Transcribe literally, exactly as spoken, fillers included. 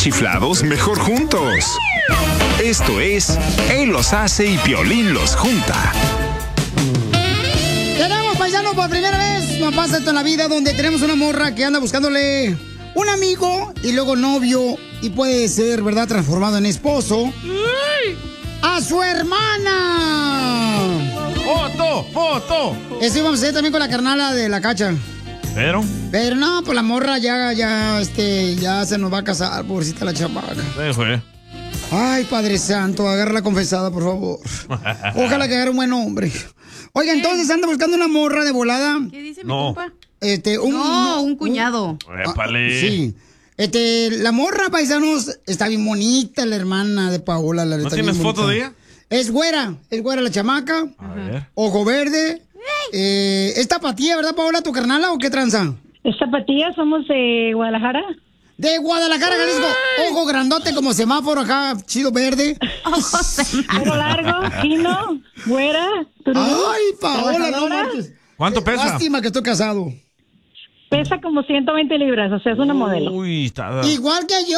chiflados, mejor juntos. Esto es Él los hace y Piolín los junta. Tenemos, paisanos, por primera vez nos pasa esto en la vida, donde tenemos una morra que anda buscándole un amigo y luego novio, y puede ser, ¿verdad?, transformado en esposo. ¡A su hermana! ¡Foto! ¡Foto! Eso íbamos a hacer también con la carnala de la Cacha. ¿Pero? Pero no, pues la morra ya, ya, este, ya se nos va a casar, pobrecita la chamaca. Sí, fue. Ay, Padre Santo, agarra la confesada, por favor. Ojalá que agarre un buen hombre. Oiga, entonces anda buscando una morra de volada. ¿Qué dice No. mi compa? Este, un, No, un cuñado. Épale. Ah, sí. Este, la morra, paisanos, está bien bonita, la hermana de Paola. La ¿No está tienes bien foto bonita. de ella? Es güera, es güera la chamaca. A ver. Ojo verde. Eh, ¿Es tapatía, verdad, Paola, tu carnala, o qué tranza? Es tapatía, somos de Guadalajara. De Guadalajara, Jalisco. Ojo grandote como semáforo acá, chido verde. Pelo largo, fino, güera. turú, Ay, Paola, no trabajadora. manches. ¿Cuánto pesa? Lástima que estoy casado. Pesa como ciento veinte libras, o sea, es una modelo. Uy, está... Igual que yo.